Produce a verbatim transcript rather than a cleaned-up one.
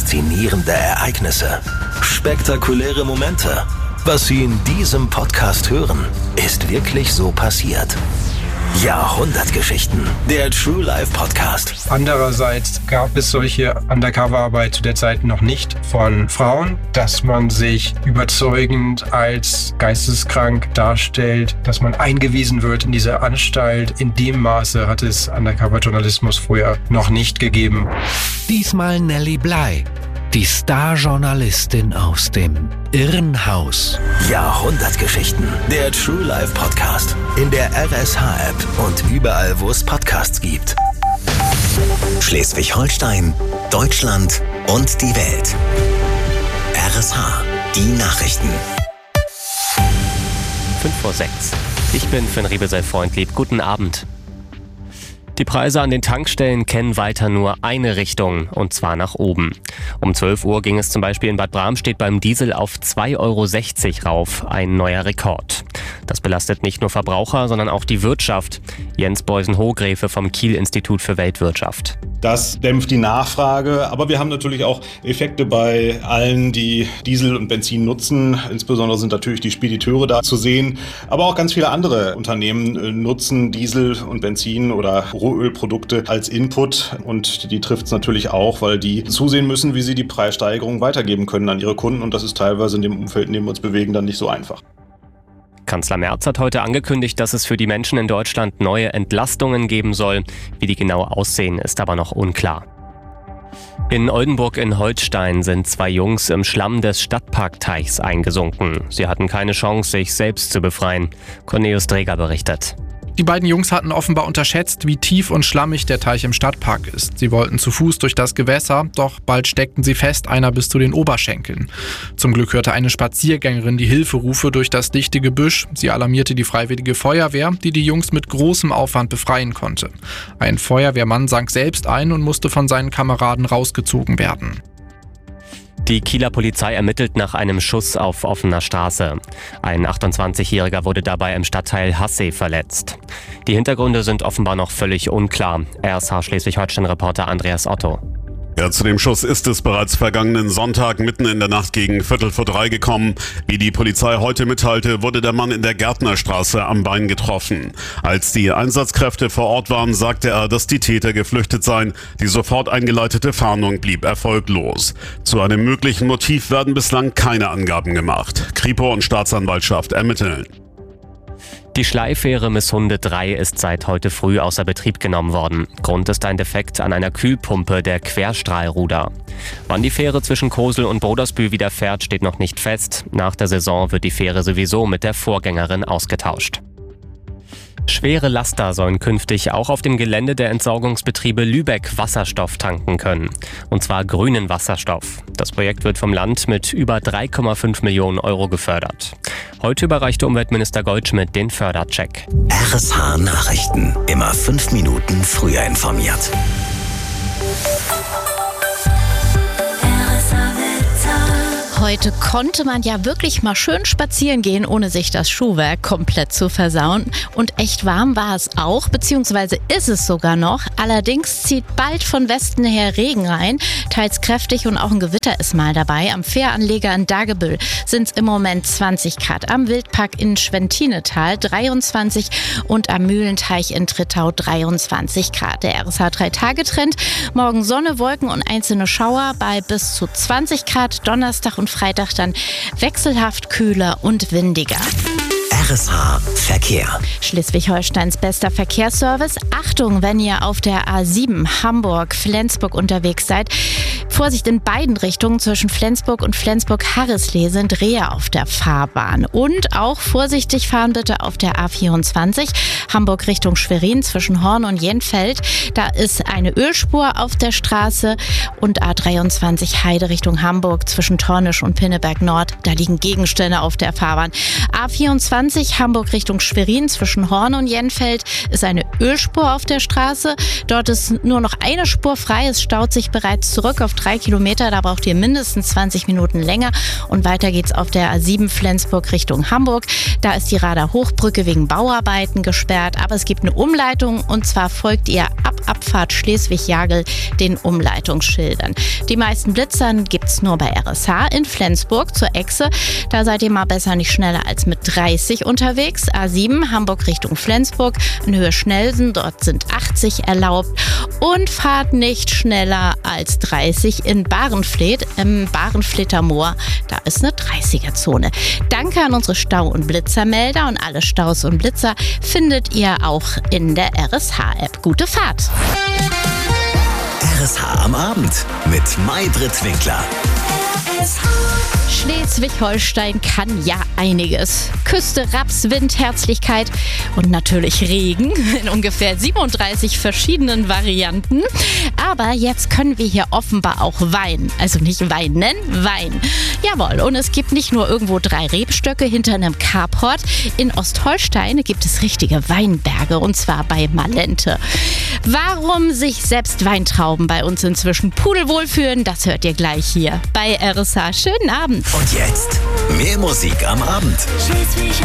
Faszinierende Ereignisse. Spektakuläre Momente. Was Sie in diesem Podcast hören, ist wirklich so passiert. Jahrhundertgeschichten. Der True Life Podcast. Andererseits gab es solche Undercover-Arbeit zu der Zeit noch nicht von Frauen, dass man sich überzeugend als geisteskrank darstellt, dass man eingewiesen wird in diese Anstalt. In dem Maße hat es Undercover-Journalismus vorher noch nicht gegeben. Diesmal Nelly Bly, die Star-Journalistin aus dem Irrenhaus. Jahrhundertgeschichten. Der True Life Podcast. In der R S H-App und überall, wo es Podcasts gibt. Schleswig-Holstein, Deutschland und die Welt. R S H, die Nachrichten. fünf vor sechs. Ich bin Finn Riebesell-Freundlieb. Guten Abend. Die Preise an den Tankstellen kennen weiter nur eine Richtung, und zwar nach oben. Um zwölf Uhr ging es zum Beispiel in Bad Bramstedt beim Diesel auf zwei Euro sechzig rauf, ein neuer Rekord. Das belastet nicht nur Verbraucher, sondern auch die Wirtschaft. Jens Beusen-Hohgräfe vom Kiel-Institut für Weltwirtschaft. Das dämpft die Nachfrage, aber wir haben natürlich auch Effekte bei allen, die Diesel und Benzin nutzen. Insbesondere sind natürlich die Spediteure da zu sehen, aber auch ganz viele andere Unternehmen nutzen Diesel und Benzin oder Rohölprodukte als Input, und die trifft es natürlich auch, weil die zusehen müssen, wie sie die Preissteigerung weitergeben können an ihre Kunden, und das ist teilweise in dem Umfeld, in dem wir uns bewegen, dann nicht so einfach. Kanzler Merz hat heute angekündigt, dass es für die Menschen in Deutschland neue Entlastungen geben soll. Wie die genau aussehen, ist aber noch unklar. In Oldenburg in Holstein sind zwei Jungs im Schlamm des Stadtparkteichs eingesunken. Sie hatten keine Chance, sich selbst zu befreien. Cornelius Dreger berichtet. Die beiden Jungs hatten offenbar unterschätzt, wie tief und schlammig der Teich im Stadtpark ist. Sie wollten zu Fuß durch das Gewässer, doch bald steckten sie fest, einer bis zu den Oberschenkeln. Zum Glück hörte eine Spaziergängerin die Hilferufe durch das dichte Gebüsch. Sie alarmierte die Freiwillige Feuerwehr, die die Jungs mit großem Aufwand befreien konnte. Ein Feuerwehrmann sank selbst ein und musste von seinen Kameraden rausgezogen werden. Die Kieler Polizei ermittelt nach einem Schuss auf offener Straße. Ein achtundzwanzigjähriger wurde dabei im Stadtteil Hassee verletzt. Die Hintergründe sind offenbar noch völlig unklar. R S H Schleswig-Holstein-Reporter Andreas Otto. Ja, zu dem Schuss ist es bereits vergangenen Sonntag mitten in der Nacht gegen Viertel vor drei gekommen. Wie die Polizei heute mitteilte, wurde der Mann in der Gärtnerstraße am Bein getroffen. Als die Einsatzkräfte vor Ort waren, sagte er, dass die Täter geflüchtet seien. Die sofort eingeleitete Fahndung blieb erfolglos. Zu einem möglichen Motiv werden bislang keine Angaben gemacht. Kripo und Staatsanwaltschaft ermitteln. Die Schleifähre Misshunde drei ist seit heute früh außer Betrieb genommen worden. Grund ist ein Defekt an einer Kühlpumpe der Querstrahlruder. Wann die Fähre zwischen Kosel und Brodersbühl wieder fährt, steht noch nicht fest. Nach der Saison wird die Fähre sowieso mit der Vorgängerin ausgetauscht. Schwere Laster sollen künftig auch auf dem Gelände der Entsorgungsbetriebe Lübeck Wasserstoff tanken können. Und zwar grünen Wasserstoff. Das Projekt wird vom Land mit über drei Komma fünf Millionen Euro gefördert. Heute überreichte Umweltminister Goldschmidt den Fördercheck. R S H Nachrichten. Immer fünf Minuten früher informiert. Heute konnte man ja wirklich mal schön spazieren gehen, ohne sich das Schuhwerk komplett zu versauen. Und echt warm war es auch, beziehungsweise ist es sogar noch. Allerdings zieht bald von Westen her Regen rein, teils kräftig, und auch ein Gewitter ist mal dabei. Am Fähranleger in Dagebüll sind es im Moment zwanzig Grad, am Wildpark in Schwentinetal dreiundzwanzig und am Mühlenteich in Trittau dreiundzwanzig Grad. Der R S H drei Tage Trend: morgen Sonne, Wolken und einzelne Schauer bei bis zu zwanzig Grad, Donnerstag und Freitag dann wechselhaft kühler und windiger. R S H Verkehr. Schleswig-Holsteins bester Verkehrsservice. Achtung, wenn ihr auf der A sieben Hamburg-Flensburg unterwegs seid. Vorsicht in beiden Richtungen, zwischen Flensburg und Flensburg-Harrislee sind Rehe auf der Fahrbahn. Und auch vorsichtig fahren bitte auf der A vierundzwanzig Hamburg Richtung Schwerin zwischen Horn und Jenfeld. Da ist eine Ölspur auf der Straße. Und A dreiundzwanzig Heide Richtung Hamburg zwischen Tornisch und Pinneberg Nord. Da liegen Gegenstände auf der Fahrbahn. A vierundzwanzig Hamburg Richtung Schwerin zwischen Horn und Jenfeld ist eine Ölspur auf der Straße. Dort ist nur noch eine Spur frei. Es staut sich bereits zurück auf drei Kilometer, da braucht ihr mindestens zwanzig Minuten länger. Und weiter geht's auf der A sieben Flensburg Richtung Hamburg. Da ist die Rader Hochbrücke wegen Bauarbeiten gesperrt, aber es gibt eine Umleitung und zwar folgt ihr ab Abfahrt Schleswig-Jagel den Umleitungsschildern. Die meisten Blitzern gibt's nur bei R S H in Flensburg zur Echse. Da seid ihr mal besser nicht schneller als mit dreißig unterwegs. A sieben Hamburg Richtung Flensburg in Höhe Schnelsen, dort sind achtzig erlaubt und fahrt nicht schneller als dreißig in Bahrenfleet im Bahrenfleter Moor. Da ist eine dreißiger-Zone. Danke an unsere Stau- und Blitzermelder und alle Staus und Blitzer findet ihr auch in der R S H-App. Gute Fahrt! R S H am Abend mit Maybrit Winkler. Schleswig-Holstein kann ja einiges. Küste, Raps, Wind, Herzlichkeit und natürlich Regen in ungefähr siebenunddreißig verschiedenen Varianten. Aber jetzt können wir hier offenbar auch Wein. Also nicht weinen, Wein. Jawohl, und es gibt nicht nur irgendwo drei Rebstöcke hinter einem Carport. In Ostholstein gibt es richtige Weinberge und zwar bei Malente. Warum sich selbst Weintrauben bei uns inzwischen pudelwohl fühlen, das hört ihr gleich hier bei R S H. Schönen Abend. Und jetzt mehr Musik am Abend. Schleswig